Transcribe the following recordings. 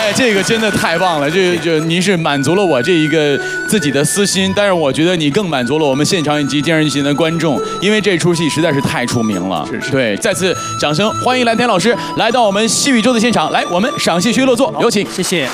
哎，这个真的太棒了，这您是满足了我这一个自己的私心，但是我觉得你更满足了我们现场以及电视机前的观众，因为这出戏实在是太出名了。 是。 对，再次掌声欢迎蓝天老师来到我们戏宇宙的现场，来，我们赏戏学落座，有请。 谢谢。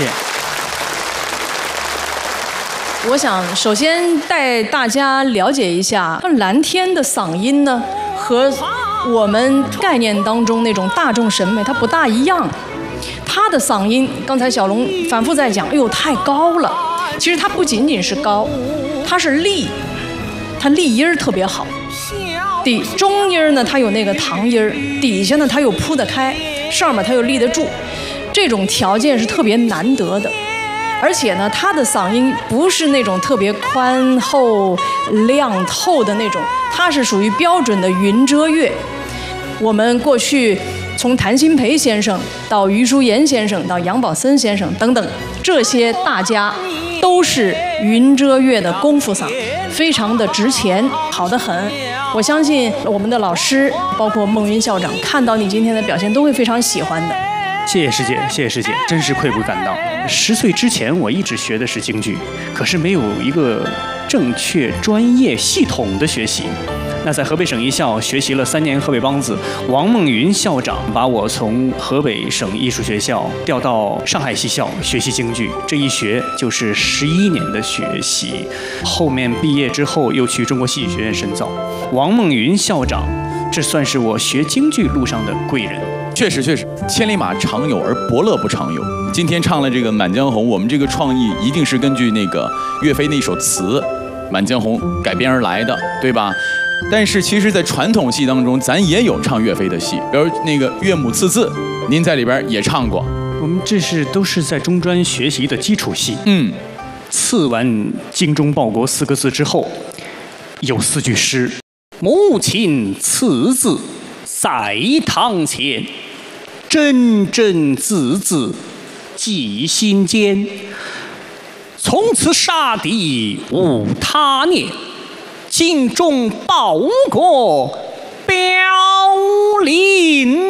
我想首先带大家了解一下蓝天的嗓音呢，和我们概念当中那种大众审美它不大一样。他的嗓音，刚才小龙反复在讲，哎呦太高了。其实它不仅仅是高，它是立，它立音儿特别好。中音呢，它有那个堂音儿，底下呢它又铺得开，上面它又立得住，这种条件是特别难得的。而且呢，他的嗓音不是那种特别宽厚亮透的那种，它是属于标准的云遮月。我们过去从谭鑫培先生到余淑妍先生到杨宝森先生等等，这些大家都是云遮月的功夫嗓，非常的值钱，好得很。我相信我们的老师，包括孟云校长，看到你今天的表现都会非常喜欢的。 谢谢师姐，真是愧不敢当。10岁之前，我一直学的是京剧，可是没有一个正确、专业、系统的学习。那在河北省艺校学习了3年河北梆子，王梦云校长把我从河北省艺术学校调到上海戏校学习京剧，这一学就是11年的学习。后面毕业之后又去中国戏剧学院深造。王梦云校长，这算是我学京剧路上的贵人。 确实，千里马常有，而伯乐不常有。今天唱了这个《满江红》，我们这个创意一定是根据那个岳飞那首词《满江红》改编而来的，对吧？但是其实，在传统戏当中，咱也有唱岳飞的戏，比如那个《岳母刺字》，您在里边也唱过。 我们都是在中专学习的基础戏。刺完“精忠报国”4个字之后，有4句诗：母亲刺字在堂前，真真字字记心间。从此杀敌无他念，精忠报国表林严。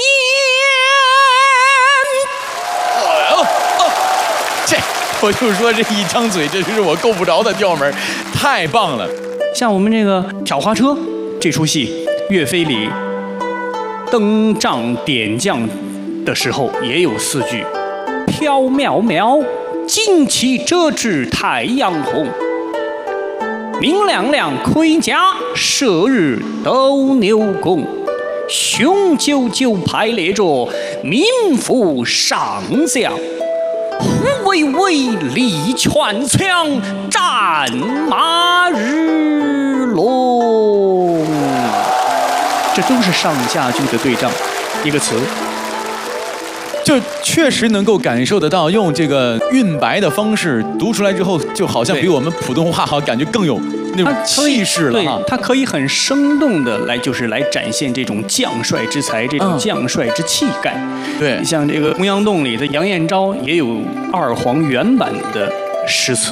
我就说这一张嘴，这是我够不着的调门，太棒了。 像我们这个挑花车这出戏，岳飞里登帐点将的时候也有4句：飘渺渺，旌旗遮至太阳红；明亮亮，盔甲射日斗牛弓。雄赳赳排列着民妇上将，虎威威力拳枪，战马日龙。这都是上下句的对仗，一个词。 就确实能够感受得到，用这个韵白的方式读出来之后，就好像比我们普通话好感觉更有那种气势了哈。 它可以很生动的来展现这种将帅之才，这种将帅之气概。 对， 像这个《洪阳洞》里的杨彦昭也有2黄原版的诗词。